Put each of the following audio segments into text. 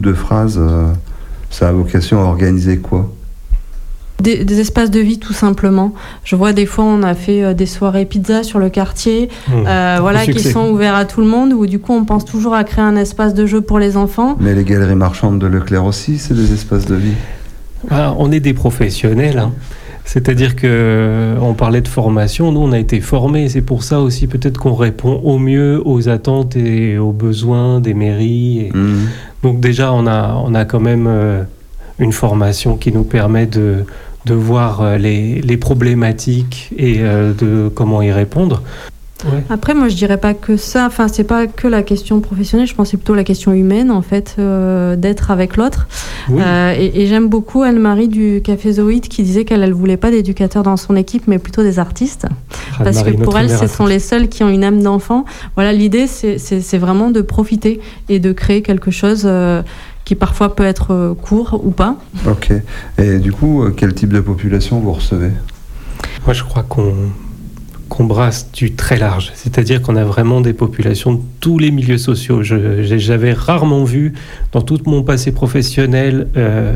de phrase, ça a vocation à organiser quoi ? Des espaces de vie tout simplement. Je vois des fois on a fait des soirées pizza sur le quartier, qui sont ouverts à tout le monde, où du coup on pense toujours à créer un espace de jeu pour les enfants. Mais les galeries marchandes de Leclerc aussi, c'est des espaces de vie. On est des professionnels, hein. C'est-à-dire qu'on parlait de formation, nous on a été formés, c'est pour ça aussi peut-être qu'on répond au mieux aux attentes et aux besoins des mairies. Donc déjà on a quand même une formation qui nous permet de voir les problématiques et de comment y répondre. Ouais. Après, moi, je dirais pas que ça. Enfin, c'est pas que la question professionnelle. Je pense que c'est plutôt la question humaine, en fait, d'être avec l'autre. Oui. Et j'aime beaucoup Anne-Marie du Café Zoïde qui disait qu'elle voulait pas d'éducateurs dans son équipe, mais plutôt des artistes. Parce que pour elle, ce sont les seuls qui ont une âme d'enfant. Voilà, l'idée, c'est vraiment de profiter et de créer quelque chose qui parfois peut être court ou pas. Ok. Et du coup, quel type de population vous recevez ? Moi, je crois qu'on brasse du très large. C'est-à-dire qu'on a vraiment des populations de tous les milieux sociaux. J'avais rarement vu, dans tout mon passé professionnel,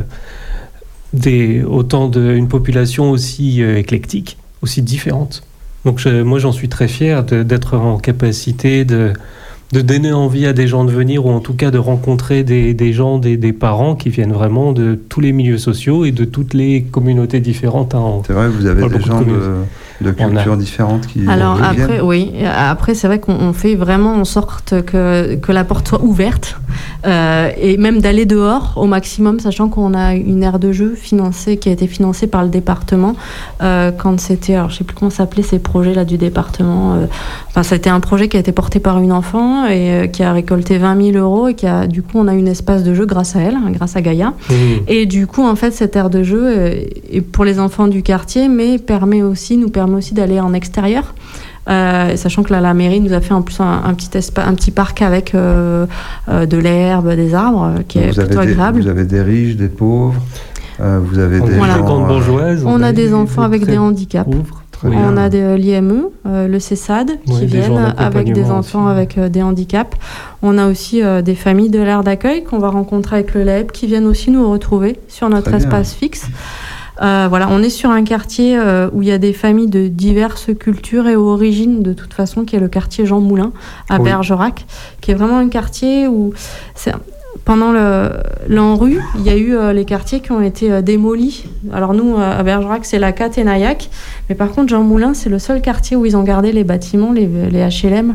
une population aussi éclectique, aussi différente. Donc moi, j'en suis très fier d'être en capacité de donner envie à des gens de venir, ou en tout cas de rencontrer des gens, des parents qui viennent vraiment de tous les milieux sociaux et de toutes les communautés différentes. C'est vrai, vous avez des gens de cultures différentes qui Alors viennent. Après, oui. Après, c'est vrai qu'on fait vraiment en sorte que la porte soit ouverte et même d'aller dehors au maximum, sachant qu'on a une aire de jeu qui a été financée par le département quand c'était, alors je sais plus comment s'appelaient ces projets-là du département. C'était un projet qui a été porté par une enfant et qui a récolté 20 000 € et du coup, on a un espace de jeu grâce à elle, grâce à Gaïa. Et du coup, en fait, cette aire de jeu est pour les enfants du quartier, mais nous permet aussi d'aller en extérieur. Sachant que la mairie nous a fait en plus un petit parc avec de l'herbe, des arbres, qui est plutôt agréable. Vous avez des riches, des pauvres, vous avez des gens bourgeoises. On a des enfants avec des handicaps. On a l'IME, le CESAD, qui viennent avec des enfants avec des handicaps. On a aussi des familles de l'aire d'accueil qu'on va rencontrer avec le LAEP, qui viennent aussi nous retrouver sur notre espace fixe. On est sur un quartier où il y a des familles de diverses cultures et origines, de toute façon, qui est le quartier Jean Moulin à Bergerac, qui est vraiment un quartier où pendant l'ANRU, il y a eu les quartiers qui ont été démolis. Alors nous, à Bergerac, c'est la Cat et Nayac, mais par contre, Jean Moulin, c'est le seul quartier où ils ont gardé les bâtiments, les HLM,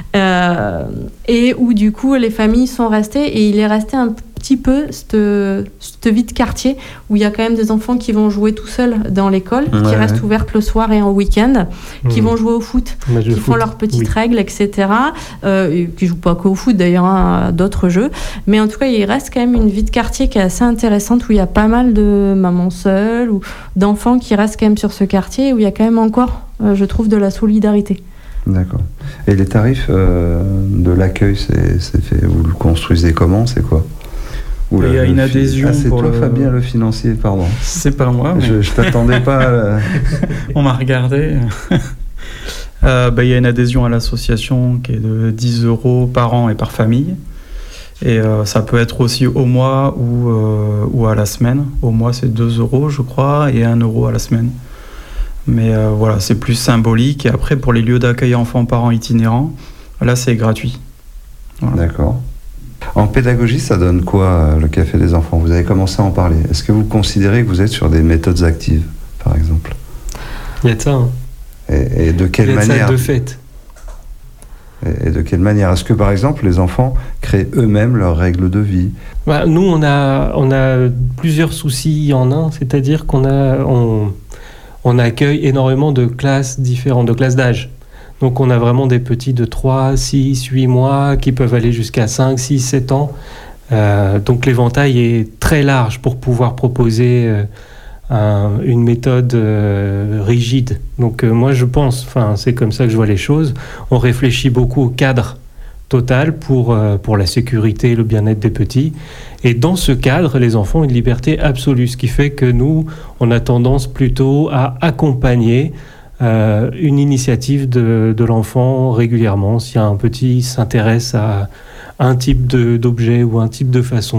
et où du coup, les familles sont restées, et il est resté un petit peu cette vie de quartier où il y a quand même des enfants qui vont jouer tout seuls dans l'école, qui restent ouvertes le soir et en week-end, qui vont jouer au foot, qui font leurs petites règles, etc. Qui jouent pas qu'au foot d'ailleurs, à d'autres jeux. Mais en tout cas, il reste quand même une vie de quartier qui est assez intéressante, où il y a pas mal de mamans seules ou d'enfants qui restent quand même sur ce quartier, où il y a quand même encore, je trouve, de la solidarité. D'accord. Et les tarifs de l'accueil, c'est fait, vous le construisez comment ? C'est quoi ? Il y a une adhésion. C'est toi, Fabien, le financier, pardon. C'est pas moi. Mais... Je t'attendais pas. On m'a regardé. Il y a une adhésion à l'association qui est de 10 € par an et par famille. Et ça peut être aussi au mois ou à la semaine. Au mois, c'est 2 €, je crois, et 1 € à la semaine. Mais c'est plus symbolique. Et après, pour les lieux d'accueil enfants-parents itinérants, là, c'est gratuit. Voilà. D'accord. En pédagogie, ça donne quoi, le Café des enfants ? Vous avez commencé à en parler. Est-ce que vous considérez que vous êtes sur des méthodes actives, par exemple ? Il y a de ça. Hein. Et de quelle manière ? Il y a de ça de fait. Et de quelle manière ? Est-ce que, par exemple, les enfants créent eux-mêmes leurs règles de vie ? Nous, on a plusieurs soucis en un. C'est-à-dire qu'on accueille énormément de classes différentes, de classes d'âge. Donc on a vraiment des petits de 3, 6, 8 mois qui peuvent aller jusqu'à 5, 6, 7 ans. Donc l'éventail est très large pour pouvoir proposer une méthode rigide. Donc moi je pense, c'est comme ça que je vois les choses, on réfléchit beaucoup au cadre total pour la sécurité et le bien-être des petits. Et dans ce cadre, les enfants ont une liberté absolue, ce qui fait que nous, on a tendance plutôt à accompagner une initiative de l'enfant régulièrement. Si un petit s'intéresse à un type d'objet ou un type de façon